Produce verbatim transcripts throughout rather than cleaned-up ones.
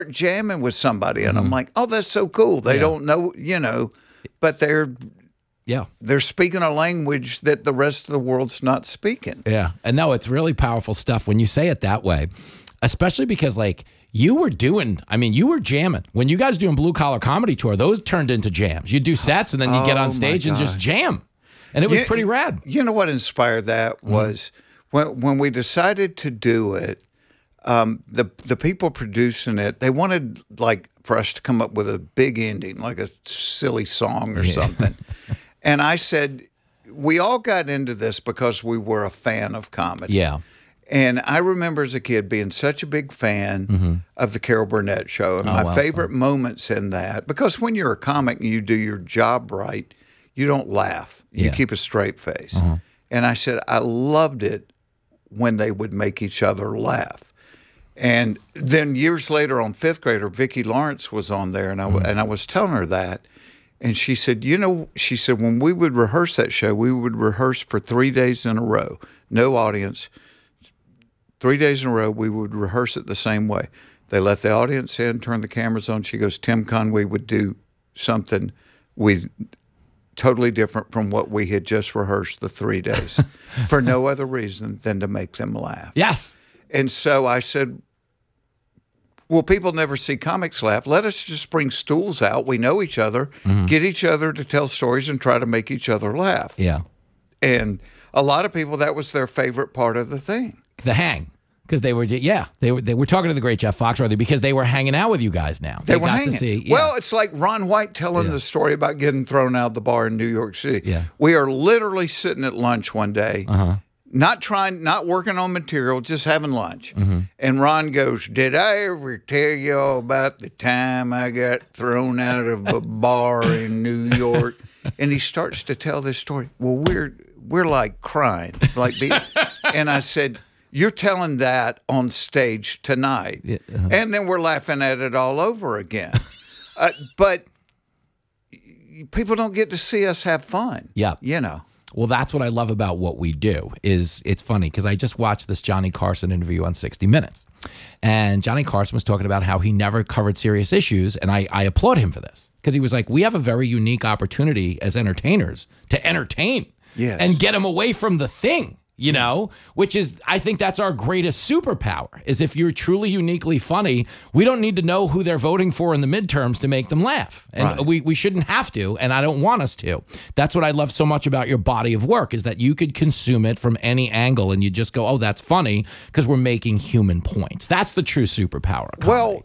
jamming with somebody, and mm-hmm. I'm like, oh, that's so cool. They yeah. don't know, you know, but they're yeah they're speaking a language that the rest of the world's not speaking. Yeah, and no, it's really powerful stuff when you say it that way, especially because like you were doing, I mean, you were jamming when you guys doing Blue Collar Comedy Tour. Those turned into jams. You do sets, and then you oh, get on stage and just jam, and it was you, pretty rad. You know what inspired that was mm. when when we decided to do it. Um, the the people producing it, they wanted like for us to come up with a big ending, like a silly song or yeah. something. And I said, we all got into this because we were a fan of comedy. Yeah. And I remember as a kid being such a big fan mm-hmm. of the Carol Burnett show. And oh, my wow. favorite moments in that, because when you're a comic and you do your job right, you don't laugh. You yeah. keep a straight face. Uh-huh. And I said, I loved it when they would make each other laugh. And then years later on Fifth Grader, Vicki Lawrence was on there, and I, mm. and I was telling her that. And she said, you know, she said, when we would rehearse that show, we would rehearse for three days in a row, no audience. Three days in a row, we would rehearse it the same way. They let the audience in, turn the cameras on. She goes, Tim Conway would do something we totally different from what we had just rehearsed the three days for no other reason than to make them laugh. Yes. And so I said, well, people never see comics laugh. Let us just bring stools out. We know each other, mm-hmm. get each other to tell stories and try to make each other laugh. Yeah. And a lot of people, that was their favorite part of the thing. The hang. Because they were, yeah, they were they were talking to the great Jeff Foxworthy because they were hanging out with you guys now. They, they were got hanging. To see, yeah. Well, it's like Ron White telling yeah. the story about getting thrown out of the bar in New York City. Yeah. We are literally sitting at lunch one day. Uh-huh. Not trying, not working on material, just having lunch. Mm-hmm. And Ron goes, did I ever tell you all about the time I got thrown out of a bar in New York? And he starts to tell this story. Well, we're we're like crying. like, be, And I said, you're telling that on stage tonight. Yeah, uh-huh. And then we're laughing at it all over again. uh, but people don't get to see us have fun. Yeah. You know. Well, that's what I love about what we do is it's funny because I just watched this Johnny Carson interview on sixty minutes. And Johnny Carson was talking about how he never covered serious issues. And I, I applaud him for this because he was like, we have a very unique opportunity as entertainers to entertain yes. and get him away from the thing. You know, which is, I think that's our greatest superpower, is if you're truly uniquely funny, we don't need to know who they're voting for in the midterms to make them laugh. And right. we, we shouldn't have to, and I don't want us to. That's what I love so much about your body of work, is that you could consume it from any angle and you just go, oh, that's funny, because we're making human points. That's the true superpower of comedy. Well,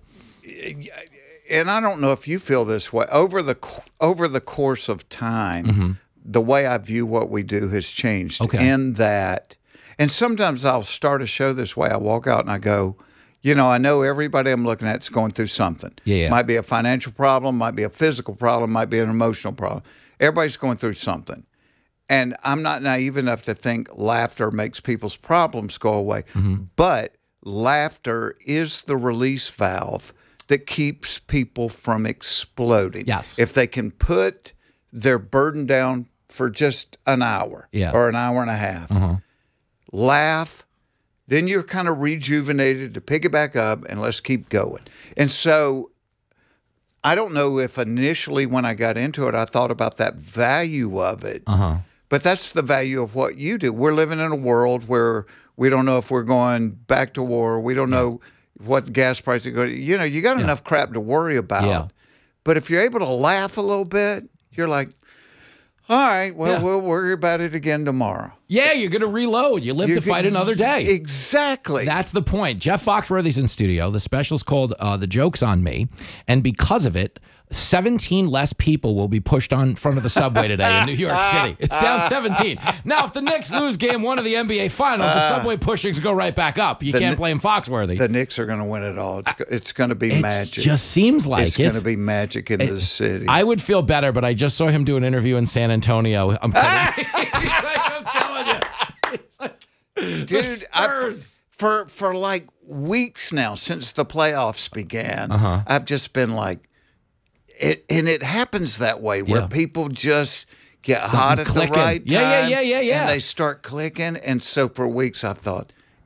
and I don't know if you feel this way. Over the, over the course of time, mm-hmm. the way I view what we do has changed okay. in that, and sometimes I'll start a show this way. I walk out and I go, you know, I know everybody I'm looking at is going through something. Yeah. Might be a financial problem, might be a physical problem, might be an emotional problem. Everybody's going through something. And I'm not naive enough to think laughter makes people's problems go away. Mm-hmm. But laughter is the release valve that keeps people from exploding. Yes. If they can put their burden down for just an hour yeah. or an hour and a half, uh-huh. laugh, then you're kind of rejuvenated to pick it back up and let's keep going. And so I don't know if initially when I got into it, I thought about that value of it, uh-huh. but that's the value of what you do. We're living in a world where we don't know if we're going back to war. We don't yeah. know what gas prices are going to, you know, you got yeah. enough crap to worry about. Yeah. But if you're able to laugh a little bit, you're like, all right, well, yeah. we'll worry about it again tomorrow. Yeah, you're going to reload. You live you to can, fight another day. Exactly. That's the point. Jeff Foxworthy's in studio. The special's called uh, The Joke's on Me. And because of it, seventeen less people will be pushed on front of the subway today in New York City. It's down seventeen. Now, if the Knicks lose game one of the N B A Finals, the subway pushings go right back up. You can't blame Foxworthy. The Knicks are going to win it all. It's, it's going to be it magic. It just seems like it's it. going to be magic in it, the city. I would feel better, but I just saw him do an interview in San Antonio. I'm kidding. He's like, I'm telling you. He's like, dude, I, for, for like weeks now, since the playoffs began, uh-huh. I've just been like, It, and it happens that way where yeah. people just get Something hot at clicking. the right time. Yeah, yeah, yeah, yeah, yeah. And they start clicking. And so for weeks I've thought,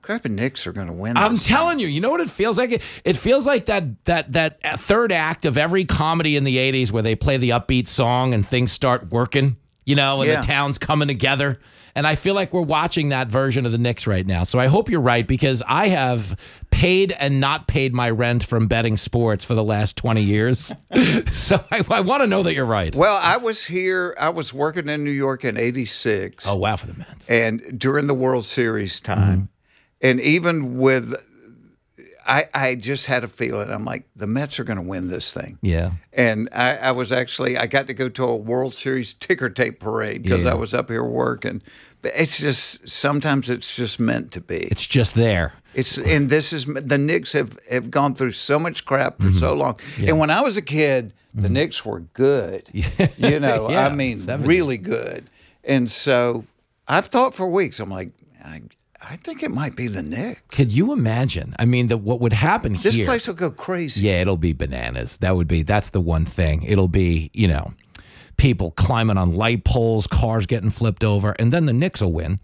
Scrappy Knicks are going to win. I'm this telling thing. you, you know what it feels like? It, it feels like that that that third act of every comedy in the eighties where they play the upbeat song and things start working, you know, and Yeah. the town's coming together. And I feel like we're watching that version of the Knicks right now. So I hope you're right, because I have paid and not paid my rent from betting sports for the last twenty years. So I, I want to know that you're right. Well, I was here. I was working in New York in eighty-six. Oh, wow, for the Mets. And during the World Series time, Mm-hmm. and even with, I, I just had a feeling. I'm like, the Mets are going to win this thing. Yeah. And I, I was actually, I got to go to a World Series ticker tape parade because Yeah. I was up here working. But it's just, sometimes it's just meant to be. It's just there. It's and this is the Knicks have, have gone through so much crap for Mm-hmm. so long. And when I was a kid, the Knicks were good. You know, Yeah, I mean, seventies. really good. And so I've thought for weeks. I'm like, I, I think it might be the Knicks. Could you imagine? I mean, the, what would happen This here? place will go crazy. Yeah, it'll be bananas. That would be, that's the one thing. It'll be, you know, people climbing on light poles, cars getting flipped over, and then the Knicks will win.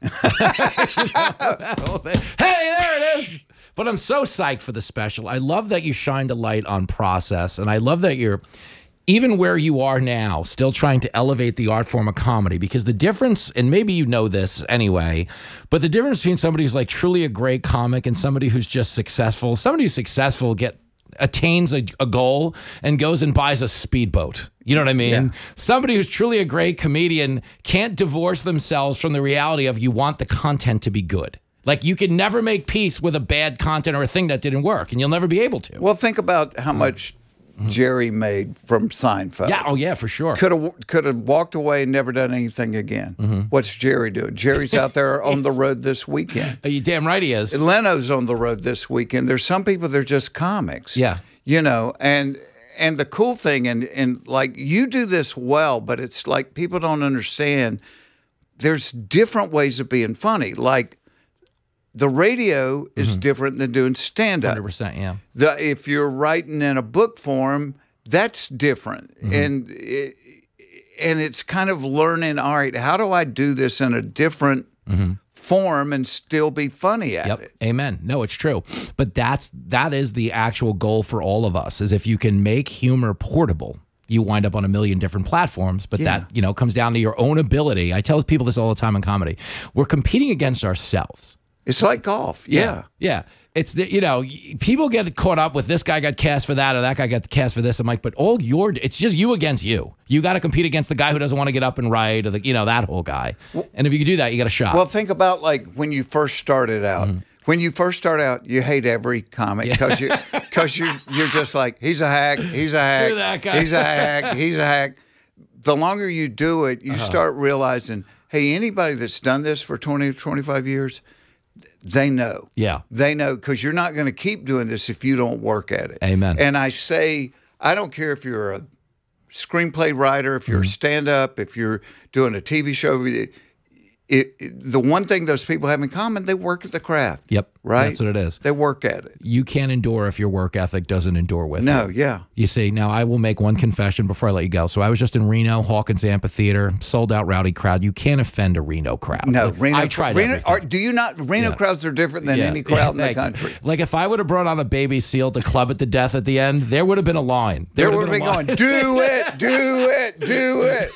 Hey, there it is. But I'm so psyched for the special. I love that you shined a light on process, and I love that you're, even where you are now, still trying to elevate the art form of comedy, because the difference, and maybe you know this anyway, but the difference between somebody who's like truly a great comic and somebody who's just successful, somebody who's successful get attains a, a goal and goes and buys a speedboat. You know what I mean? Yeah. Somebody who's truly a great comedian can't divorce themselves from the reality of you want the content to be good. Like, you can never make peace with a bad content or a thing that didn't work, and you'll never be able to. Well, think about how much Jerry made from Seinfeld. Yeah, oh yeah, for sure. Could have could have walked away and never done anything again. Mm-hmm. What's Jerry doing? Jerry's out there on the road this weekend. Are you damn right he is? Leno's on the road this weekend. There's some people that are just comics. Yeah. You know, and and the cool thing, and and like you do this well, but it's like people don't understand. There's different ways of being funny. Like the radio is Mm-hmm. different than doing stand one up. hundred percent, yeah. The if you're writing in a book form, that's different, Mm-hmm. and it, and it's kind of learning. All right, how do I do this in a different form and still be funny at Yep. it? Amen. No, it's true. But that's that is the actual goal for all of us, is if you can make humor portable, you wind up on a million different platforms. But Yeah. that, you know, comes down to your own ability. I tell people this all the time in comedy. We're competing against ourselves. It's like golf. Yeah. Yeah. It's the, you know, y- people get caught up with this guy got cast for that or that guy got cast for this. I'm like, but all you're, it's just you against you. You got to compete against the guy who doesn't want to get up and write, or the, you know, that whole guy. And if you can do that, you got a shot. Well, think about like when you first started out. Mm-hmm. When you first start out, you hate every comic because you because you you're just like, he's a hack, he's a hack, that guy. he's a hack, he's a hack. The longer you do it, you Uh-huh. start realizing, hey, anybody that's done this for twenty or twenty-five years, they know. yeah. They know, because you're not going to keep doing this if you don't work at it. Amen. And I say, I don't care if you're a screenplay writer, if you're a stand-up, if you're doing a T V show. It, it, the one thing those people have in common, they work at the craft. Yep. Right? That's what it is. They work at it. You can't endure if your work ethic doesn't endure with No, you. yeah. You see, now I will make one confession before I let you go. So I was just in Reno, Hawkins Amphitheater, sold out rowdy crowd. You can't offend a Reno crowd. No, Reno. I tried Reno, everything. are, do you not? Reno Yeah. crowds are different than Yeah. any crowd in the Thank you. country. Like, if I would have brought on a baby seal to club it to death at the end, there would have been a line. They would've would be been a line. going, do it, do it, do it.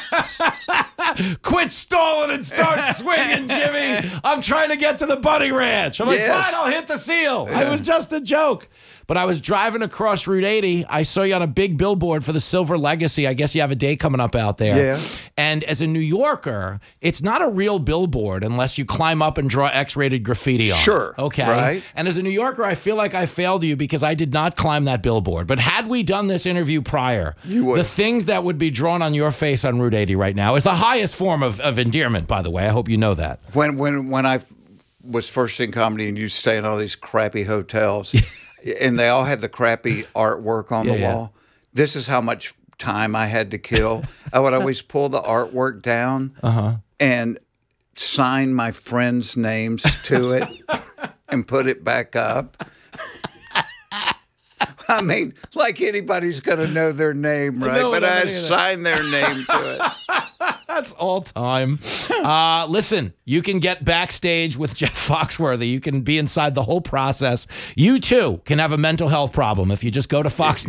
Quit stalling and start swinging, Jimmy. I'm trying to get to the bunny ranch. I'm like, Yes. fine, I'll hit the seal. It was just a joke. But I was driving across Route eighty. I saw you on a big billboard for the Silver Legacy. I guess you have a day coming up out there. Yeah. And as a New Yorker, it's not a real billboard unless you climb up and draw X-rated graffiti on it. Sure. Okay. Right. And as a New Yorker, I feel like I failed you because I did not climb that billboard. But had we done this interview prior, You would. the things that would be drawn on your face on Route eighty right now is the highest form of, of endearment, by the way. I hope you know that. When when when I f- was first in comedy and you stay in all these crappy hotels, and they all had the crappy artwork on Yeah, the yeah. wall. This is how much time I had to kill. I would always pull the artwork down Uh-huh. and sign my friends' names to it and put it back up. I mean, like anybody's going to know their name, right? No one But I knows had any of that. signed their name to it. That's all time. Uh, listen, you can get backstage with Jeff Foxworthy. You can be inside the whole process. You, too, can have a mental health problem if you just go to Fox